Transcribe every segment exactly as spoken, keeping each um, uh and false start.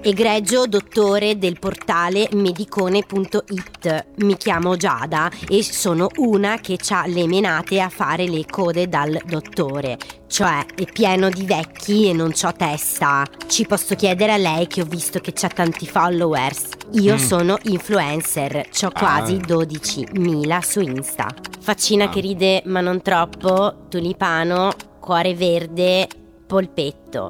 Egregio dottore del portale medicone punto it. Mi chiamo Giada e sono una che c'ha le menate a fare le code dal dottore. Cioè, è pieno di vecchi e non c'ho testa. Ci posso chiedere a lei che ho visto che c'ha tanti followers. Io mm. sono influencer, c'ho quasi ah. dodicimila su Insta. Faccina ah. che ride ma non troppo, tulipano, cuore verde, polpetto.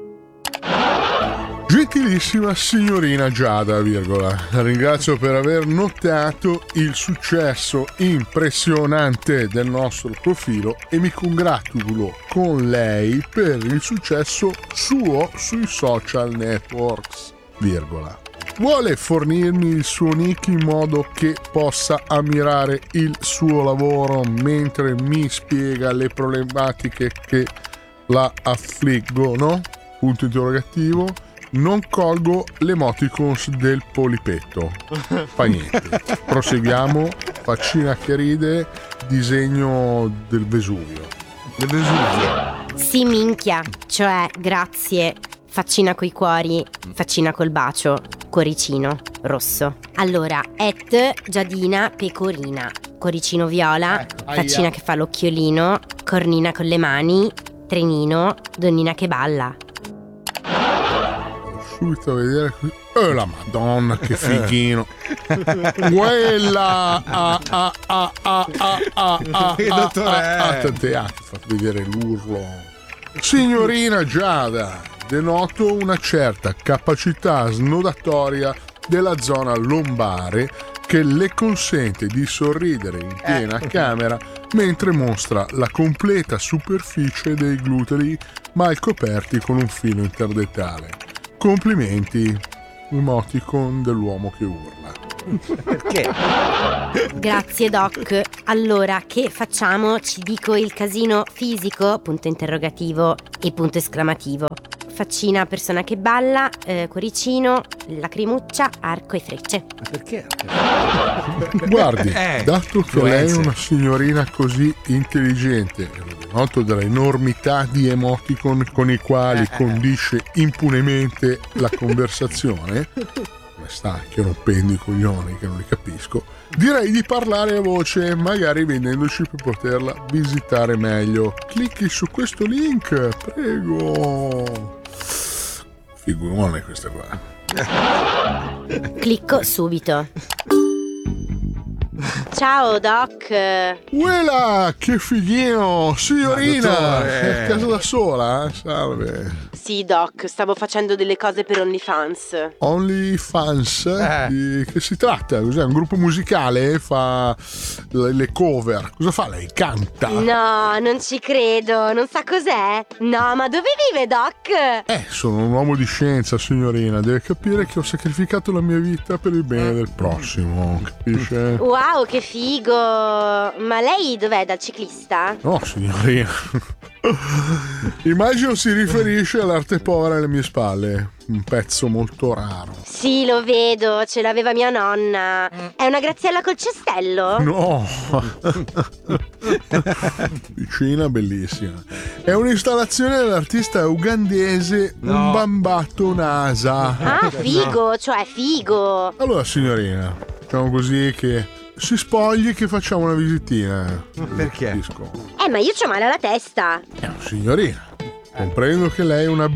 Gentilissima signorina Giada, virgola, la ringrazio per aver notato il successo impressionante del nostro profilo e mi congratulo con lei per il successo suo sui social networks, virgola. Vuole fornirmi il suo nick in modo che possa ammirare il suo lavoro mentre mi spiega le problematiche che la affliggono? Punto interrogativo. Non colgo l'emoticons del polipetto. Fa niente. Proseguiamo. Faccina che ride. Disegno del Vesuvio. Del Vesuvio. Sì, minchia. Cioè, grazie. Faccina coi cuori. Faccina col bacio. Cuoricino rosso. Allora, et Giadina pecorina. Cuoricino viola. Ecco, faccina che fa l'occhiolino. Cornina con le mani. Trenino. Donnina che balla. Subito a vedere qui. Oh la madonna che fighino. Quella ah ah ah ah ah ah ah che dottore ah, ah, tante ah, fatto vedere l'urlo. Signorina Giada, denoto una certa capacità snodatoria della zona lombare che le consente di sorridere in piena camera mentre mostra la completa superficie dei glutei mal coperti con un filo interdettale. Complimenti, emoticon dell'uomo che urla. Perché? Grazie doc. Allora, che facciamo? Ci dico il casino fisico? Punto interrogativo e punto esclamativo. Faccina persona che balla, eh, cuoricino, lacrimuccia, arco e frecce. Ma perché? Guardi, eh, dato che lei è una signorina così intelligente, noto dall'enormità di emoticon con i quali eh, condisce impunemente la conversazione, come sta che rompendo i coglioni che non li capisco, direi di parlare a voce, magari venendoci per poterla visitare meglio. Clicchi su questo link, prego. Figurone questa qua. Clicco subito. Ciao doc. Uela, che fighino, signorina. È a casa da sola? Salve. Sì doc, stavo facendo delle cose per OnlyFans. OnlyFans? Eh. Di che si tratta? Cos'è? Un gruppo musicale? Fa le cover. Cosa fa lei? Canta? No, non ci credo. Non sa cos'è? No, ma dove vive doc? Eh, sono un uomo di scienza, signorina. Deve capire che ho sacrificato la mia vita per il bene del prossimo. Capisce? Wow, che figo. Ma lei dov'è, dal ciclista? No, signorina. Immagino si riferisce all'arte povera alle mie spalle. Un pezzo molto raro. Sì, lo vedo, ce l'aveva mia nonna. È una graziella col cestello? No. Vicina, bellissima. È un'installazione dell'artista ugandese no. Mbambato Nasa. Ah, figo, cioè figo. Allora, signorina, diciamo così che si spogli che facciamo una visitina. Perché? Eh, ma io c'ho male alla testa. Eh, signorina, comprendo che lei è una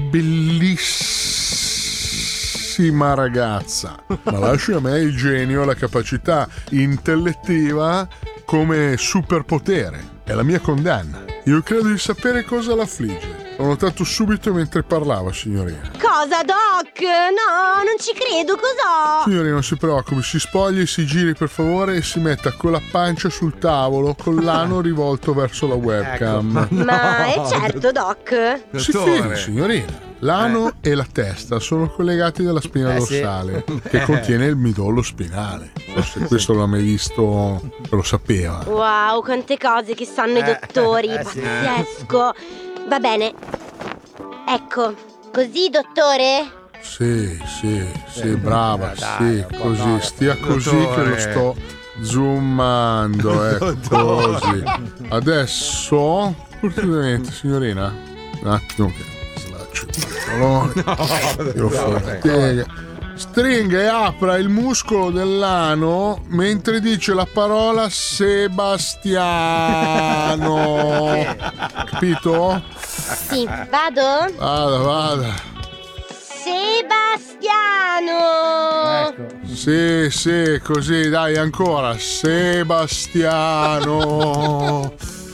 bellissima ragazza, ma lasci a me il genio e la capacità intellettiva come superpotere. È la mia condanna. Io credo di sapere cosa l'affligge. L'ho notato subito mentre parlava, signorina. Cosa, doc? No, non ci credo, cos'ho? Signorina, non si preoccupi, si spogli, si giri per favore e si metta con la pancia sul tavolo con l'ano rivolto verso la webcam. Ecco. No. Ma è certo, doc? Si fidi, signorina. L'ano eh. e la testa sono collegati dalla spina eh, dorsale, sì. che contiene il midollo spinale. Forse questo l'ha mai visto, lo sapeva. Wow, quante cose che sanno eh. i dottori, eh, pazzesco. Va bene. Ecco, così, dottore? Sì, sì, sì, brava, sì, così, stia così che lo sto zoomando, ecco, così. Adesso, cortesemente, signorina, un attimo che slaccio. muscolone. Tiro fuori. Stringa e apra il muscolo dell'ano mentre dice la parola Sebastiano. Capito? Sì, vado? Vada, vada. Sebastiano! Ecco. Sì, sì, così, dai, ancora. Sebastiano.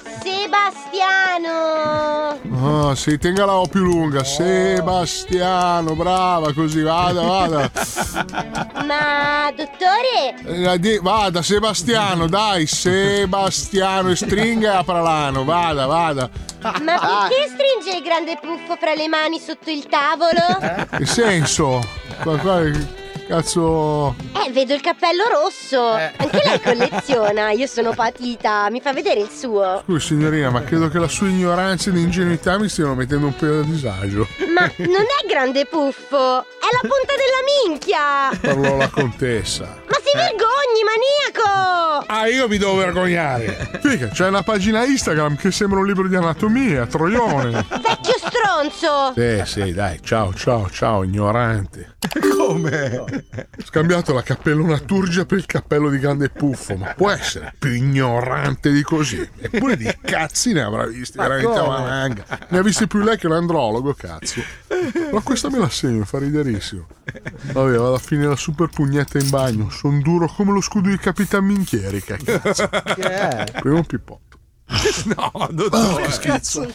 Sebastiano! Oh, sì, tenga la O più lunga. Sebastiano, brava, così, vada, vada. Ma, dottore? Eh, di- Vada, Sebastiano, dai, Sebastiano, e stringa e apra l'ano, vada, vada. Ma perché stringe il grande puffo fra le mani sotto il tavolo? Che senso? Qua, qua, cazzo... Eh, vedo il cappello rosso. Eh. Anche lei colleziona. Io sono patita. Mi fa vedere il suo. Scusi signorina, ma credo che la sua ignoranza ed ingenuità mi stiano mettendo un po' a disagio. Ma non è grande puffo. È la punta della minchia. Parlò la contessa. Ma si vergogni, maniaco! Ah, io mi devo vergognare. Figa, c'è una pagina Instagram che sembra un libro di anatomia, troione. Vecchio stronzo. Sì, sì, dai, ciao, ciao, ciao, ignorante. Come? Ho scambiato la cappellona turgia per il cappello di grande puffo, ma può essere più ignorante di così. Eppure di cazzi ne avrà visti, veramente come? una manga. Ne ha visti più lei che l'andrologo, cazzo. Ma questa me la segno, fa riderissimo. Vabbè, vado a finire la super pugnetta in bagno. Sono duro come lo scudo di Capitan Minchieri, che cazzo. Che è? Prima un pippotto. No, dottore. Che schizzo.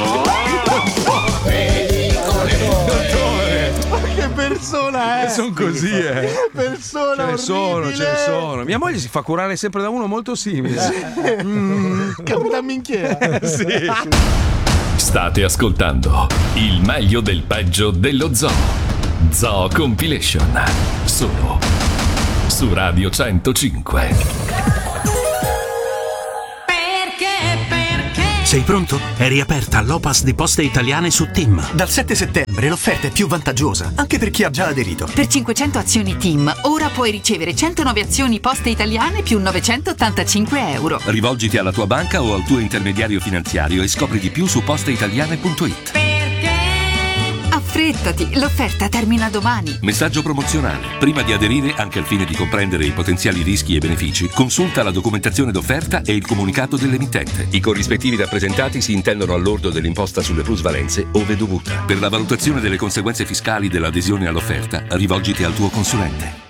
Ma che persona è? Sono così, eh. Persona Ce ne sono, orribile. ce ne sono. Mia moglie si fa curare sempre da uno molto simile. Mm, Capitan Minchiera. Sì. State ascoltando il meglio del peggio dello zoo. Zoo Compilation. Solo su Radio centocinque. Sei pronto? È riaperta l'Opas di Poste Italiane su Tim. Dal sette settembre l'offerta è più vantaggiosa, anche per chi ha già aderito. Per cinquecento azioni Team, ora puoi ricevere centonove azioni Poste Italiane più novecentottantacinque euro. Rivolgiti alla tua banca o al tuo intermediario finanziario e scopri di più su posteitaliane punto it. Affrettati, l'offerta termina domani. Messaggio promozionale. Prima di aderire, anche al fine di comprendere i potenziali rischi e benefici, consulta la documentazione d'offerta e il comunicato dell'emittente. I corrispettivi rappresentati si intendono all'ordo dell'imposta sulle plusvalenze, ove dovuta. Per la valutazione delle conseguenze fiscali dell'adesione all'offerta, rivolgiti al tuo consulente.